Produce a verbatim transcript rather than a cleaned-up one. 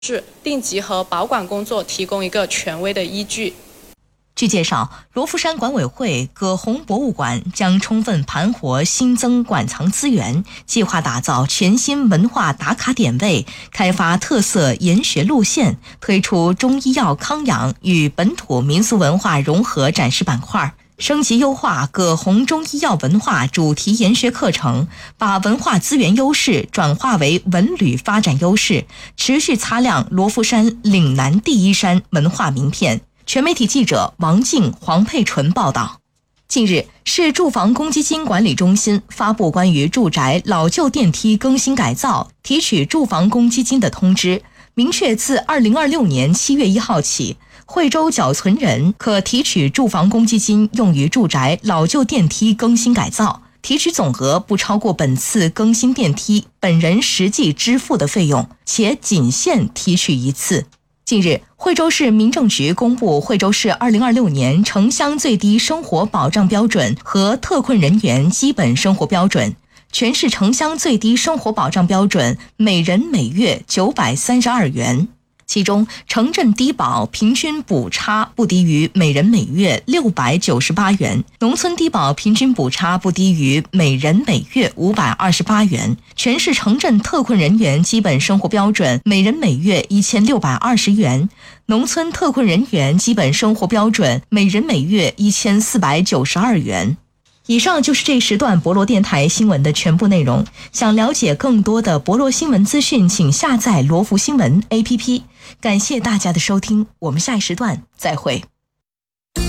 是定级和保管工作提供一个权威的依据。 据介绍，罗浮山管委会葛洪博物馆将充分盘活新增馆藏资源，计划打造全新文化打卡点位，开发特色研学路线，推出中医药康养与本土民俗文化融合展示板块，升级优化葛洪中医药文化主题研学课程，把文化资源优势转化为文旅发展优势，持续擦亮罗浮山岭南第一山文化名片。全媒体记者王静、黄佩纯报道。近日，市住房公积金管理中心发布关于住宅老旧电梯更新改造提取住房公积金的通知，明确自二零二六年七月一号起，惠州缴存人可提取住房公积金用于住宅老旧电梯更新改造，提取总额不超过本次更新电梯本人实际支付的费用，且仅限提取一次。近日，惠州市民政局公布惠州市二零二六年城乡最低生活保障标准和特困人员基本生活标准。全市城乡最低生活保障标准每人每月九百三十二元，其中城镇低保平均补差不低于每人每月六百九十八元，农村低保平均补差不低于每人每月五百二十八元。全市城镇特困人员基本生活标准每人每月一千六百二十元，农村特困人员基本生活标准每人每月一千四百九十二元。以上就是这时段博罗电台新闻的全部内容。想了解更多的博罗新闻资讯，请下载罗浮新闻 A P P。感谢大家的收听，我们下一时段再会。